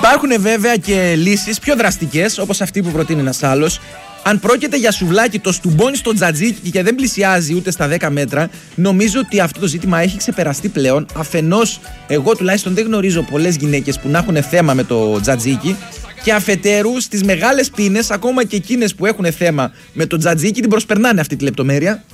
Υπάρχουν βέβαια και λύσεις πιο δραστικές, όπως αυτή που προτείνει ένας άλλος. Αν πρόκειται για σουβλάκι, το στουμπώνει στο τζατζίκι και δεν πλησιάζει ούτε στα 10 μέτρα, νομίζω ότι αυτό το ζήτημα έχει ξεπεραστεί πλέον. Αφενός, εγώ τουλάχιστον δεν γνωρίζω πολλές γυναίκες που να έχουν θέμα με το τζατζίκι. Και αφετέρου, στις μεγάλες πίνες, ακόμα και εκείνες που έχουν θέμα με το τζατζίκι, την προσπερνάνε αυτή τη λεπτομέρεια.